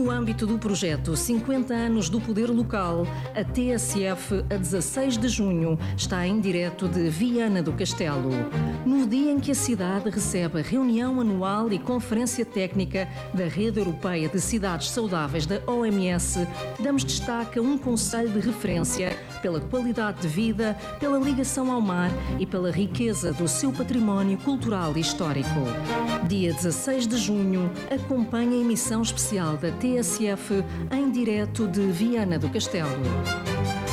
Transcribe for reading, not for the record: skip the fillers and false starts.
No âmbito do projeto 50 anos do Poder Local, a TSF, a 16 de junho, está em direto de Viana do Castelo. No dia em que a cidade recebe a reunião anual e conferência técnica da Rede Europeia de Cidades Saudáveis da OMS, damos destaque a um concelho de referência pela qualidade de vida, pela ligação ao mar e pela riqueza do seu património cultural e histórico. Dia 16 de junho, acompanhe a emissão especial da TSF em direto de Viana do Castelo.